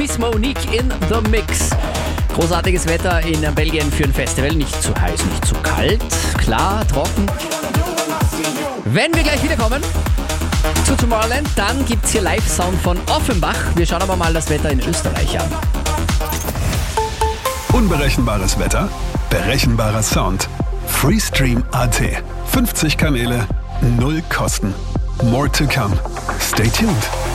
Miss Monique in the Mix. Großartiges Wetter in Belgien für ein Festival. Nicht zu heiß, nicht zu kalt. Klar, trocken. Wenn wir gleich wiederkommen zu Tomorrowland, dann gibt es hier Live-Sound von Offenbach. Wir schauen aber mal das Wetter in Österreich an. Unberechenbares Wetter, berechenbarer Sound. Freestream.at. 50 Kanäle, 0 Kosten. More to come. Stay tuned.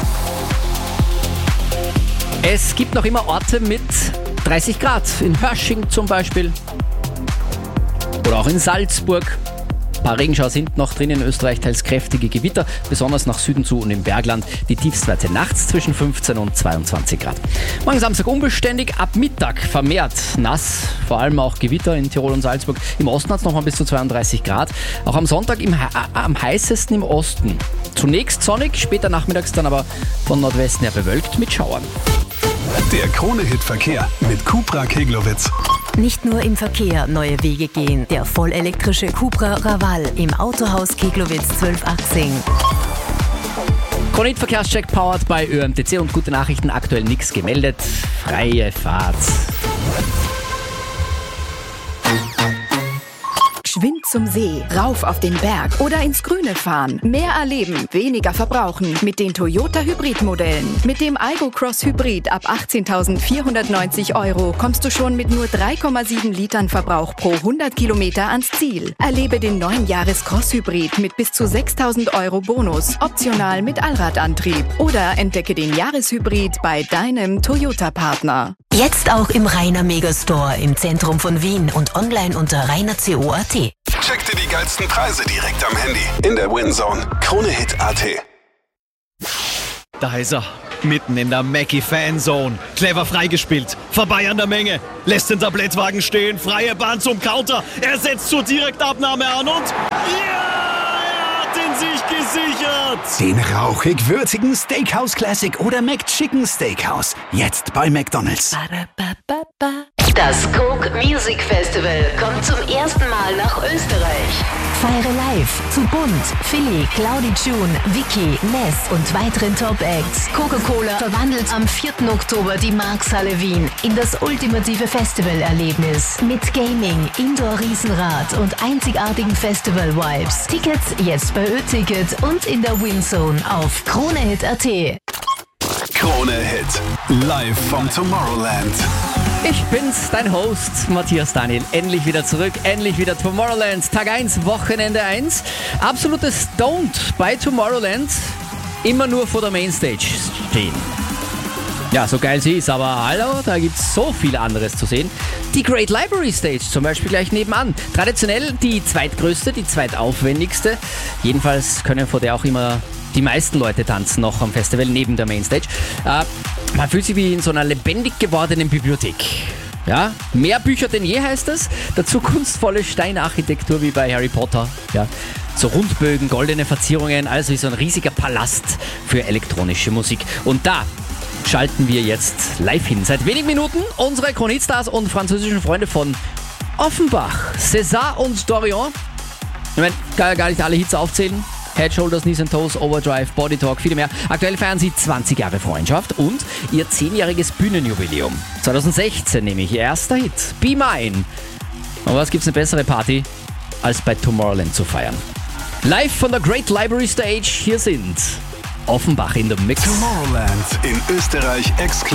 Es gibt noch immer Orte mit 30 Grad. In Hörsching zum Beispiel. Oder auch in Salzburg. Ein paar Regenschauer sind noch drin in Österreich, teils kräftige Gewitter, besonders nach Süden zu und im Bergland. Die Tiefstwerte nachts zwischen 15 und 22 Grad. Morgen Samstag unbeständig, ab Mittag vermehrt nass, vor allem auch Gewitter in Tirol und Salzburg. Im Osten hat es nochmal bis zu 32 Grad. Auch am Sonntag am heißesten im Osten. Zunächst sonnig, später nachmittags dann aber von Nordwesten her bewölkt mit Schauern. Der Krone-Hit-Verkehr mit Cupra Keglowitz. Nicht nur im Verkehr neue Wege gehen. Der vollelektrische Cupra Raval im Autohaus Keglowitz 1218. Krone-Hit-Verkehrscheck powered bei ÖMTC und gute Nachrichten, aktuell nichts gemeldet. Freie Fahrt. Geschwind zum See, rauf auf den Berg oder ins Grüne fahren. Mehr erleben, weniger verbrauchen mit den Toyota Hybrid-Modellen. Mit dem Aygo Cross Hybrid ab 18.490 € kommst du schon mit nur 3,7 Litern Verbrauch pro 100 Kilometer ans Ziel. Erlebe den neuen Jahres-Cross Hybrid mit bis zu 6.000 € Bonus, optional mit Allradantrieb. Oder entdecke den Jahreshybrid bei deinem Toyota-Partner. Jetzt auch im Rainer Megastore im Zentrum von Wien und online unter rainerco.at. Check dir die geilsten Preise direkt am Handy. In der WinZone. Krone-Hit.at. Da ist er, mitten in der Mackie-Fanzone. Clever freigespielt, vorbei an der Menge. Lässt den Tablettwagen stehen, freie Bahn zum Counter. Er setzt zur Direktabnahme an und... Ja, er hat ihn sich gesichert. Den rauchig-würzigen Steakhouse Classic oder McChicken Steakhouse. Jetzt bei McDonald's. Das Coke Music Festival kommt zum ersten Mal nach Österreich. Feiere live zu Bunt, Philly, Cloudy June, Vicky, Ness und weiteren Top-Acts. Coca-Cola verwandelt am 4. Oktober die Markshalle Wien in das ultimative Festivalerlebnis. Mit Gaming, Indoor-Riesenrad und einzigartigen Festival-Vibes. Tickets jetzt bei Ö-Ticket und in der WinZone auf KroneHit.at. Krone-Hit. Live vom Tomorrowland. Ich bin's, dein Host, Matthias Daniel. Endlich wieder zurück, endlich wieder Tomorrowland. Tag 1, Wochenende 1. Absolutes Don't bei Tomorrowland. Immer nur vor der Mainstage stehen. Ja, so geil sie ist, aber hallo, da gibt's so viel anderes zu sehen. Die Great Library Stage zum Beispiel gleich nebenan. Traditionell die zweitgrößte, die zweitaufwendigste. Jedenfalls können vor der auch immer die meisten Leute tanzen noch am Festival neben der Mainstage. Man fühlt sich wie in so einer lebendig gewordenen Bibliothek. Ja, mehr Bücher denn je heißt es. Dazu kunstvolle Steinarchitektur wie bei Harry Potter. Ja, so Rundbögen, goldene Verzierungen, also wie so ein riesiger Palast für elektronische Musik. Und da schalten wir jetzt live hin. Seit wenigen Minuten unsere Krone-Hit-Stars und französischen Freunde von Offenbach, César und Dorian. Ich meine, kann ja gar nicht alle Hits aufzählen. Head, Shoulders, Knees and Toes, Overdrive, Body Talk, viele mehr. Aktuell feiern sie 20 Jahre Freundschaft und ihr 10-jähriges Bühnenjubiläum. 2016 nämlich ihr erster Hit, Be Mine. Und was gibt's eine bessere Party, als bei Tomorrowland zu feiern? Live von der Great Library Stage, hier sind Offenbach in the Mix. Tomorrowland in Österreich exklusiv.